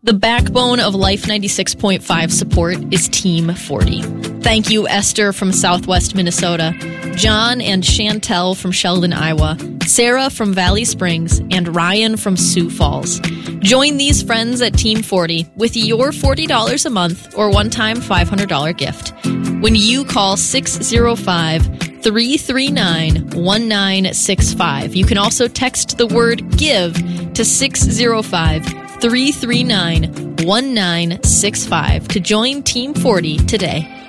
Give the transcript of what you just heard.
The backbone of Life 96.5 support is Team 40. Thank you, Esther from Southwest Minnesota, John and Chantel from Sheldon, Iowa, Sarah from Valley Springs, and Ryan from Sioux Falls. Join these friends at Team 40 with your $40 a month or one-time $500 gift. When you call 605-339-1965, you can also text the word GIVE to 605-339-1965 to join Team 40 today.